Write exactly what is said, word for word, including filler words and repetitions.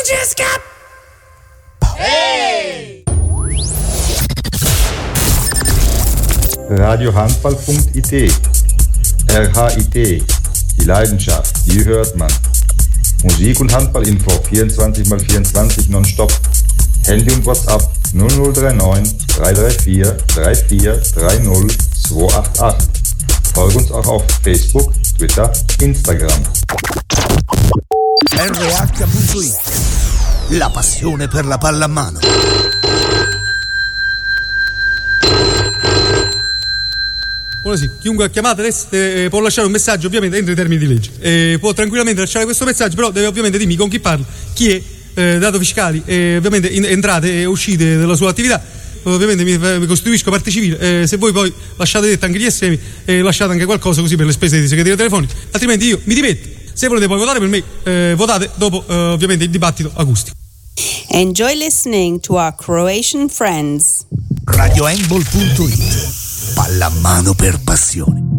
radiohandball punkt I T. R H I T. Die Leidenschaft, die hört man. Musik- und Handballinfo vierundzwanzig mal vierundzwanzig nonstop. Handy und WhatsApp null null drei neun drei drei vier drei vier drei null zwei acht acht. Folge uns auch auf Facebook, Twitter, Instagram. R H punto I T. La passione per la pallamano. Ora sì, chiunque ha chiamato adesso eh, può lasciare un messaggio ovviamente entro i termini di legge. Eh, può tranquillamente lasciare questo messaggio, però deve ovviamente dirmi con chi parla, chi è, eh, dato fiscali, eh, ovviamente in, entrate e uscite della sua attività. Ovviamente mi, mi costituisco parte civile, eh, se voi poi lasciate detto anche gli estremi, eh, lasciate anche qualcosa così per le spese di segreteria telefonica, altrimenti io mi dimetto. Se volete poi votare per me, eh, votate dopo eh, ovviamente il dibattito acustico. Enjoy listening to our Croatian friends. radiohandball punto I T. Pallamano per passione.